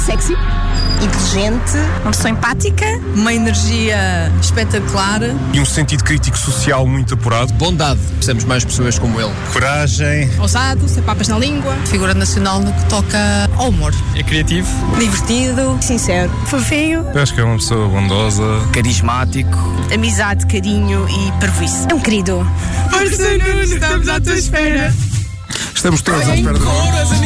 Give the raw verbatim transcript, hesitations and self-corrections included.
sexy, inteligente, uma pessoa empática, uma energia espetacular e um sentido crítico social muito apurado. Bondade, precisamos mais pessoas como ele. Coragem. Ousado, sem papas na língua. Figura nacional no que toca ao humor. É criativo, divertido, sincero, fofinho. Eu acho que é uma pessoa bondosa, carismático, amizade, carinho e parvoíce. é um querido. Força, Nuno, estamos à tua espera. Estamos todos à espera de